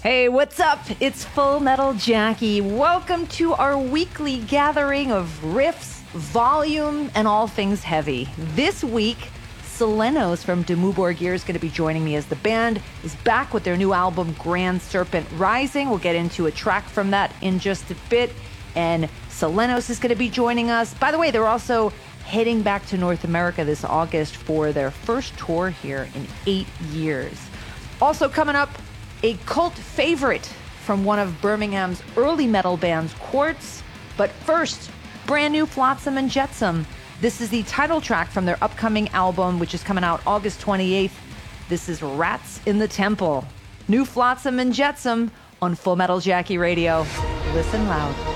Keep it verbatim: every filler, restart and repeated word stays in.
Hey, what's up? It's Full Metal Jackie. Welcome to our weekly gathering of riffs, volume, and all things heavy. This week, Selenos from Dimmu Borgir is going to be joining me as the band is back with their new album, Grand Serpent Rising. We'll get into a track from that in just a bit. And Selenos is going to be joining us. By the way, they're also heading back to North America this August for their first tour here in eight years. Also coming up, a cult favorite from one of Birmingham's early metal bands, Quartz. But first, brand new Flotsam and Jetsam. This is the title track from their upcoming album, which is coming out August twenty-eighth. This is Rats in the Temple. New Flotsam and Jetsam on Full Metal Jackie Radio. Listen loud.